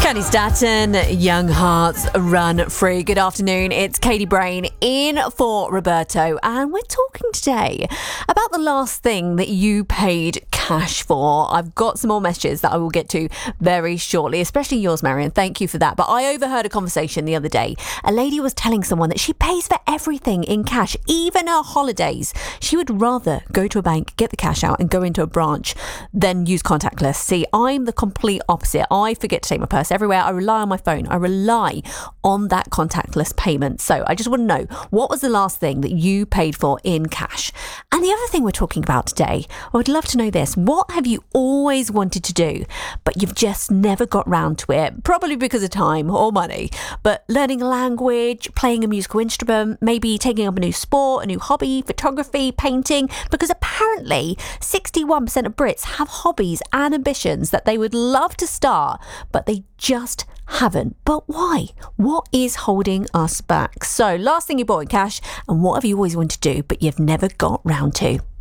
Johnny Staton, Young Hearts Run Free. Good afternoon, it's Katie Brain in for Roberto, and we're talking today about the last thing that you paid cash for. I've got some more messages that I will get to very shortly, especially yours, Marion. Thank you for that. But I overheard a conversation the other day. A lady was telling someone that she pays for everything in cash, even her holidays. She would rather go to a bank, get the cash out and go into a branch than use contactless. See, I'm the complete opposite. I forget to take my purse everywhere. I rely on my phone. I rely on that contactless payment. So I just want to know, what was the last thing that you paid for in cash? And the other thing we're talking about today, I would love to know this. What have you always wanted to do, but you've just never got round to it? Probably because of time or money. But learning a language, playing a musical instrument, maybe taking up a new sport, a new hobby, photography, painting, because apparently 61% of Brits have hobbies and ambitions that they would love to start, but they just haven't. But why? What is holding us back? So, last thing you bought in cash, and what have you always wanted to do, but you've never got round to?